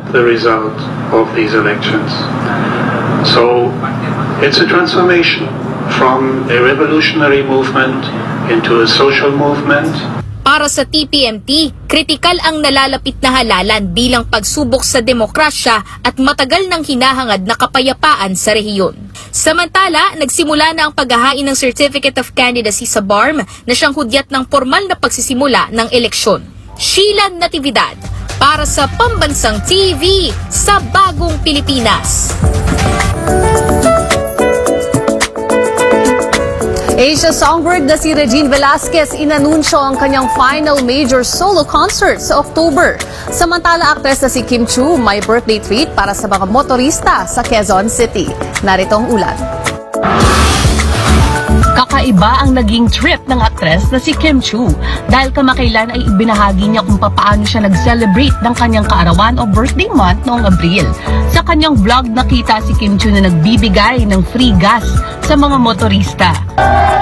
the result of these elections. So it's a transformation from a revolutionary movement into a social movement. Para sa TPMT, kritikal ang nalalapit na halalan bilang pagsubok sa demokrasya at matagal nang hinahangad na kapayapaan sa rehiyon. Samantala, nagsimula na ang paghahain ng Certificate of Candidacy sa BARM na siyang hudyat ng formal na pagsisimula ng eleksyon. Sheila Natividad, para sa Pambansang TV sa Bagong Pilipinas. Asia songbird na si Regine Velasquez inanunsyo ang kanyang final major solo concert sa October. Samantala, aktres na si Kim Chiu may birthday treat para sa mga motorista sa Quezon City. Narito ang ulat. Kakaiba ang naging trip ng aktres na si Kim Chiu dahil kamakailan ay ibinahagi niya kung paano siya nag-celebrate ng kanyang kaarawan o birthday month noong Abril. Sa kanyang vlog, nakita si Kim Chiu na nagbibigay ng free gas sa mga motorista.